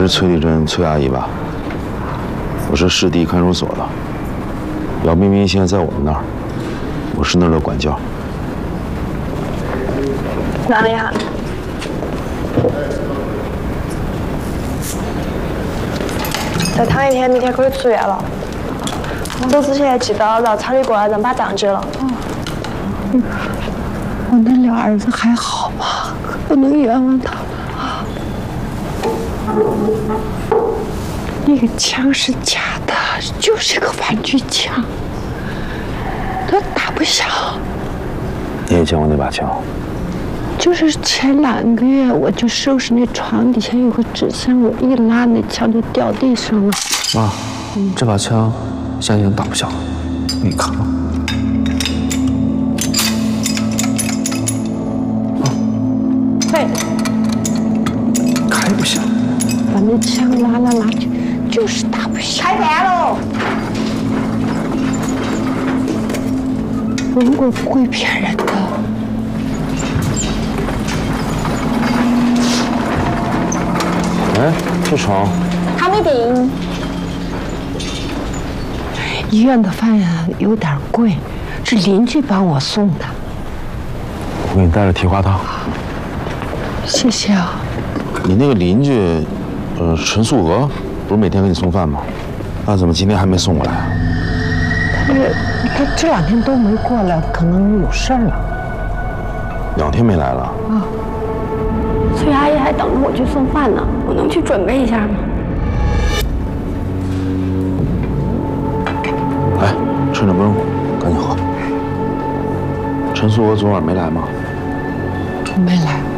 是崔丽珍崔阿姨吧？我是市地看守所的，姚冰冰现在在我们那儿，我是那儿的管教。 哪里啊？再躺一天，明天可以出院了。走之前记得绕厂里过来人把账结了。 我那俩儿子还好吗？我能冤枉他吗？那个枪是假的，就是个玩具枪，它打不响。 你也见过那把枪？ 就是前2个月，我就收拾那床底下有个纸箱，我一拉那枪就掉地上了。 妈，这把枪现在已经打不响了，你看吗？ 嘿， 开不响。 把那枪拉来拉去，就是打不响。 开饭喽！ 如果不会骗人的。 哎，这床还没定。 医院的饭有点贵，是邻居帮我送的。 我给你带了蹄花汤。 谢谢啊。 你那个邻居，陈素娥，不是每天给你送饭吗？那怎么今天还没送过来啊？ 他这2天都没过来，可能有事儿了。 2天没来了。 啊。 崔阿姨还等着我去送饭呢，我能去准备一下吗？ 来，趁着温乎，赶紧喝。陈素娥昨晚没来吗？ 没来。